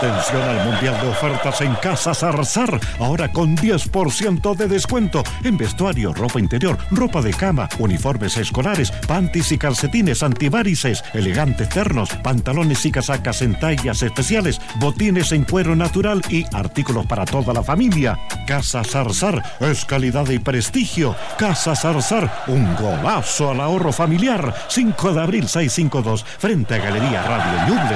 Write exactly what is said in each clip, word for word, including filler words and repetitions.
Atención al Mundial de Ofertas en Casa Zarzar. Ahora con diez por ciento de descuento en vestuario, ropa interior, ropa de cama, uniformes escolares, panties y calcetines antivarices, elegantes ternos, pantalones y casacas en tallas especiales, botines en cuero natural y artículos para toda la familia. Casa Zarzar es calidad y prestigio. Casa Zarzar, un golazo al ahorro familiar. cinco de abril seiscientos cincuenta y dos, frente a Galería Radio Ñuble.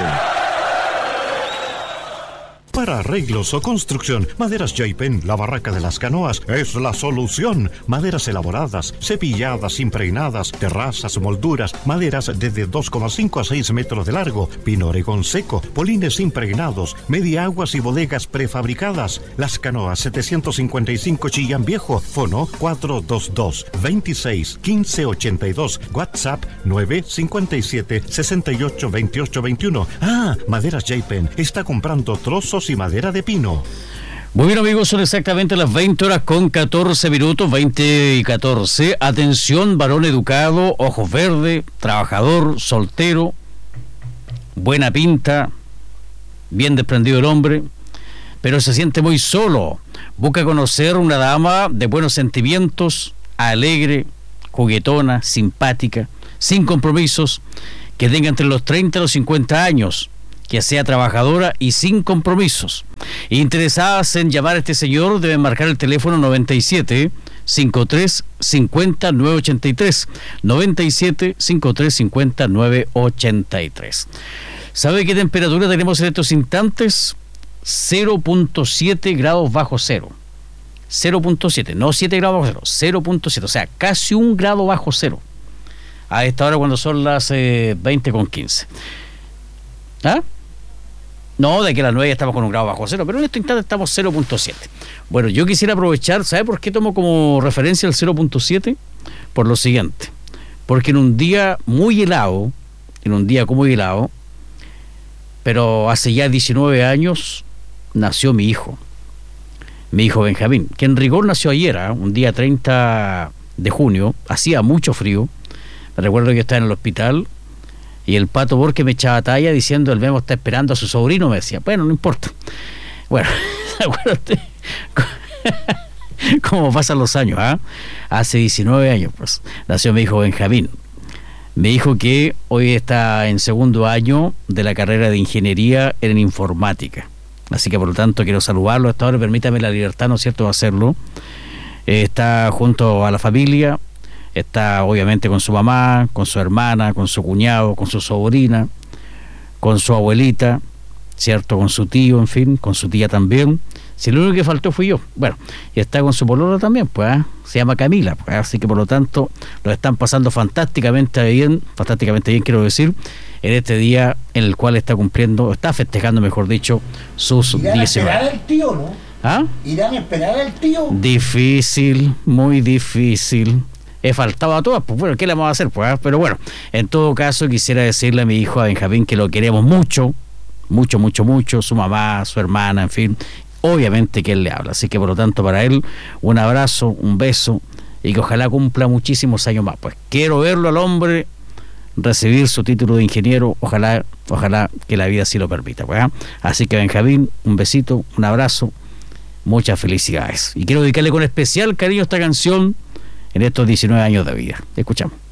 Para arreglos o construcción, Maderas Jaipen, la barraca de las canoas, es la solución. Maderas elaboradas, cepilladas, impregnadas, terrazas, molduras, maderas desde dos coma cinco a seis metros de largo, pino oregón seco, polines impregnados, media aguas y bodegas prefabricadas. Las Canoas setecientos cincuenta y cinco Chillán Viejo, fono cuatro dos dos, veintiséis, quince ochenta y dos, WhatsApp nueve cinco siete, sesenta y ocho, veintiocho veintiuno. Ah, Maderas Jaipen está comprando trozos y madera de pino. Muy bien, amigos, son exactamente las veinte horas con catorce minutos, veinte y catorce. Atención, varón educado, ojos verdes, trabajador, soltero, buena pinta, bien desprendido el hombre, pero se siente muy solo. Busca conocer una dama de buenos sentimientos, alegre, juguetona, simpática, sin compromisos, que tenga entre los treinta y los cincuenta años, que sea trabajadora y sin compromisos. Interesadas en llamar a este señor deben marcar el teléfono noventa y siete, cincuenta y tres, cincuenta, novecientos ochenta y tres, noventa y siete, cincuenta y tres, cincuenta, novecientos ochenta y tres. ¿Sabe qué temperatura tenemos en estos instantes? cero punto siete grados bajo cero. cero punto siete, no siete grados bajo cero, cero punto siete, o sea, casi un grado bajo cero. A esta hora cuando son las eh, veinte con quince. ¿Ah? No, de que a las nueve ya estamos con un grado bajo cero, pero en este instante estamos cero punto siete. Bueno, yo quisiera aprovechar, ¿sabe por qué tomo como referencia el cero punto siete? Por lo siguiente, porque en un día muy helado, en un día muy helado, pero hace ya diecinueve años, nació mi hijo, mi hijo Benjamín, que en rigor nació ayer, ¿eh? Un día treinta de junio, hacía mucho frío. Me recuerdo que estaba en el hospital, y el Pato Borges me echaba talla diciendo: el Memo está esperando a su sobrino. Me decía, bueno, no importa. Bueno, acuérdate cómo pasan los años, ¿ah? ¿eh? Hace diecinueve años, pues, nació mi hijo Benjamín. Mi hijo que hoy está en segundo año de la carrera de ingeniería en informática. Así que por lo tanto quiero saludarlo. Hasta ahora permítame la libertad, ¿no es cierto?, de hacerlo. Eh, está junto a la familia. Está obviamente con su mamá, con su hermana, con su cuñado, con su sobrina, con su abuelita, ¿cierto? Con su tío, en fin, con su tía también. Si lo único que faltó fui yo. Bueno, y está con su polola también, pues, ¿eh? Se llama Camila, pues, así que por lo tanto lo están pasando fantásticamente bien, fantásticamente bien quiero decir, en este día en el cual está cumpliendo, está festejando, mejor dicho, sus diecinueve. ¿Irán a esperar al tío, no? ¿Ah? ¿Irán a esperar al tío? Difícil, muy difícil. He faltado a todas, pues bueno, ¿qué le vamos a hacer? Pues, pero bueno, en todo caso quisiera decirle a mi hijo, a Benjamín, que lo queremos mucho, mucho, mucho, mucho, su mamá, su hermana, en fin, obviamente que él le habla, así que por lo tanto para él un abrazo, un beso, y que ojalá cumpla muchísimos años más. Pues quiero verlo al hombre recibir su título de ingeniero, ojalá, ojalá que la vida sí lo permita, pues, ¿eh? Así que Benjamín, un besito, un abrazo, muchas felicidades, y quiero dedicarle con especial cariño esta canción en estos diecinueve años de vida. Escuchamos.